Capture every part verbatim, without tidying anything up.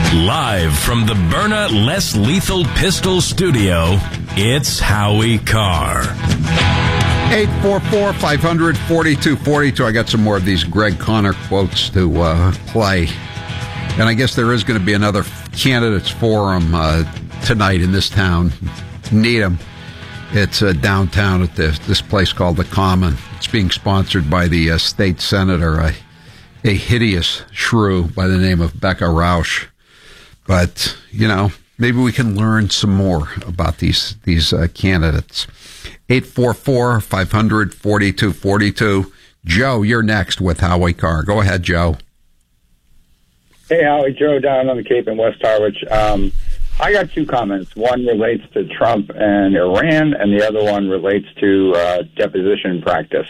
Live from the Byrna Less Lethal Pistol Studio, it's Howie Carr. eight four four, five hundred, forty-two forty-two. I got some more of these Greg Conner quotes to uh, play. And I guess there is going to be another candidates forum uh, tonight in this town, Needham. It's uh, downtown at this, this place called The Common. It's being sponsored by the uh, state senator, a, a hideous shrew by the name of Becca Rausch. But, you know, maybe we can learn some more about these these uh, candidates. eight four four, five hundred, forty-two forty-two. Joe, you're next with Howie Carr. Go ahead, Joe. Hey, Howie, Joe down on the Cape in West Harwich. Um, I got two comments. One relates to Trump and Iran, and the other one relates to uh, deposition practice.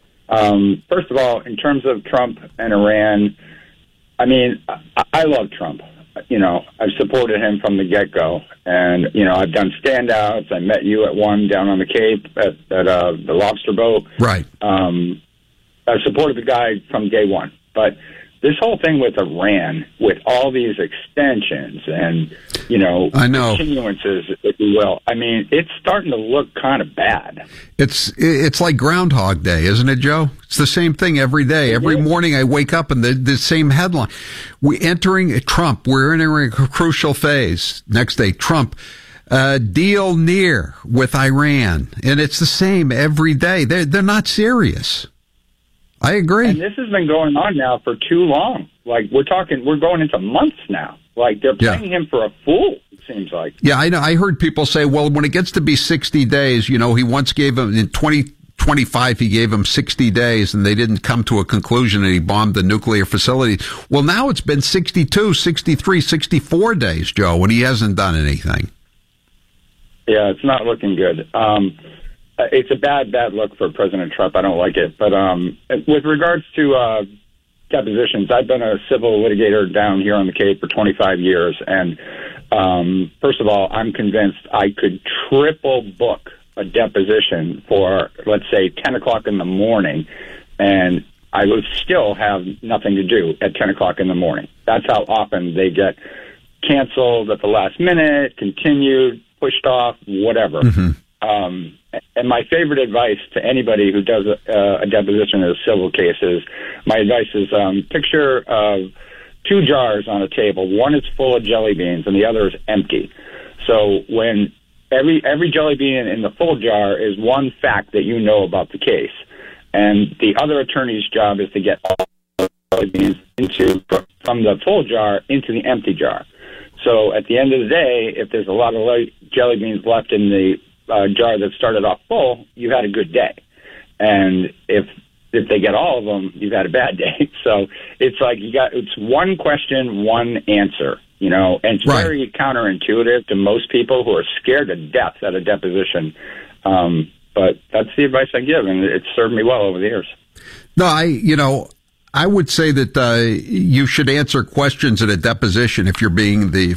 Um, first of all, in terms of Trump and Iran, I mean, I, I love Trump. You know, I've supported him from the get-go. And, you know, I've done standouts. I met you at one down on the Cape at, at uh, the Lobster Boat. Right. Um, I've supported the guy from day one. But this whole thing with Iran, with all these extensions and, you know, I know. continuances, if you will, I mean, it's starting to look kind of bad. It's it's like Groundhog Day, isn't it, Joe? It's the same thing every day. Every morning I wake up and the, the same headline. We entering Trump. We're entering a crucial phase. Next day, Trump. Uh, deal near with Iran. And it's the same every day. They're, they're not serious. I agree. And this has been going on now for too long. Like, we're talking, we're going into months now. Like, they're playing yeah. him for a fool, it seems like. Yeah, I know. I heard people say, well, when it gets to be sixty days, you know, he once gave him, in twenty twenty-five, he gave him sixty days, and they didn't come to a conclusion, and he bombed the nuclear facility. Well, now it's been sixty-two, sixty-three, sixty-four days, Joe, and he hasn't done anything. Yeah, it's not looking good. Um It's a bad, bad look for President Trump. I don't like it. But um, with regards to uh, depositions, I've been a civil litigator down here on the Cape for twenty-five years. And um, first of all, I'm convinced I could triple book a deposition for, let's say, ten o'clock in the morning, and I would still have nothing to do at ten o'clock in the morning. That's how often they get canceled at the last minute, continued, pushed off, whatever. Mm-hmm. Um, and my favorite advice to anybody who does a, a deposition in a civil case is, my advice is um, picture uh, two jars on a table. One is full of jelly beans and the other is empty. So when every every jelly bean in the full jar is one fact that you know about the case, and the other attorney's job is to get all the jelly beans into from the full jar into the empty jar. So at the end of the day, if there's a lot of jelly beans left in the Uh, jar that started off full, you had a good day. And if if they get all of them, you've had a bad day. So it's like you got it's one question, one answer, you know, and it's right. very counterintuitive to most people who are scared to death at a deposition. Um, but that's the advice I give, and it's served me well over the years. No, I, you know, I would say that uh, you should answer questions at a deposition if you're being the